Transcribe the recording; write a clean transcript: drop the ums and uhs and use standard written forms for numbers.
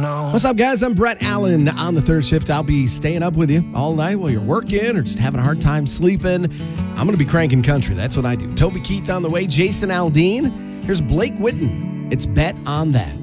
know. What's up, guys? I'm Brett Allen on the third shift. I'll be staying up with you all night while you're working or just having a hard time sleeping. I'm going to be cranking country. That's what I do. Toby Keith on the way. Jason Aldean. Here's Blake Whitten. It's Bet on That.